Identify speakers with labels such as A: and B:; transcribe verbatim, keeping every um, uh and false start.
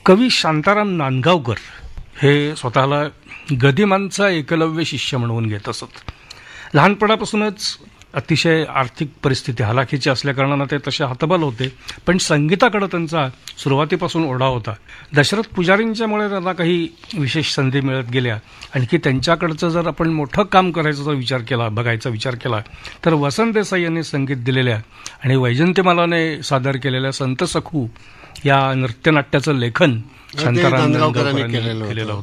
A: कवी शांताराम नांदगावकर हे स्वतःला गदिमांचा एकलव्य शिष्य म्हणून घेत असत. लहानपणापासूनच अतिशय आर्थिक परिस्थिती हलाखीची असल्याकारणानं ते तसे हतबल होते, पण संगीताकडे त्यांचा सुरुवातीपासून ओढा होता. दशरथ पुजारींच्यामुळे त्यांना काही विशेष संधी मिळत गेल्या. आणखी त्यांच्याकडचं जर आपण मोठं काम करायचा जर विचार केला बघायचा विचार केला तर वसंत देसाई यांनी संगीत दिलेल्या आणि वैजंतीमालाने सादर केलेल्या संत सखू या नृत्यनाट्याचं लेखन शांताराम नांदगावकरांनी केलेलं होतं.